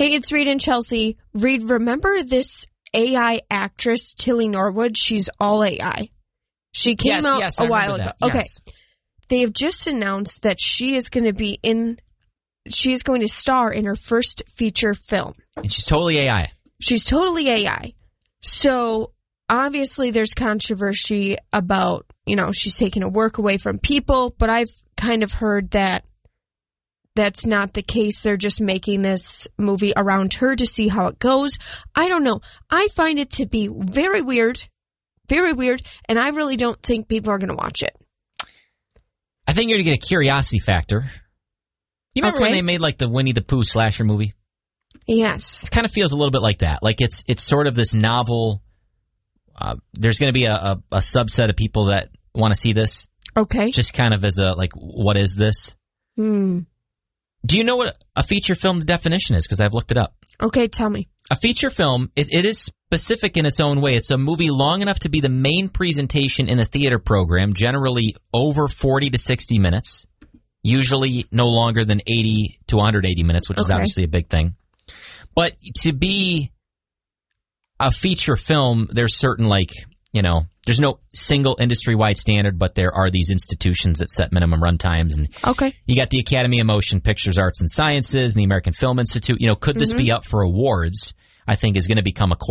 Hey, it's Reed and Chelsea. Reed, remember this AI actress, Tilly Norwood? She's all AI. She came out a while ago. Yes. Okay. They have just announced that she is going to star in her first feature film. And she's totally AI. She's totally AI. So, obviously, there's controversy about, she's taking her work away from people, but I've kind of heard that that's not the case. They're just making this movie around her to see how it goes. I don't know. I find it to be very weird, and I really don't think people are going to watch it. I think you're going to get a curiosity factor. You remember when they made like the Winnie the Pooh slasher movie? Yes. It kind of feels a little bit like that. Like it's sort of this novel. There's going to be a subset of people that want to see this. Okay. Just kind of as what is this? Do you know what a feature film definition is? Because I've looked it up. Okay, tell me. A feature film, it is specific in its own way. It's a movie long enough to be the main presentation in a theater program, generally over 40 to 60 minutes, usually no longer than 80 to 180 minutes, which is obviously a big thing. But to be a feature film, there's certain, there's no single industry-wide standard, but there are these institutions that set minimum run times. And you got the Academy of Motion Pictures, Arts and Sciences, and the American Film Institute. Could this be up for awards? I think is going to become a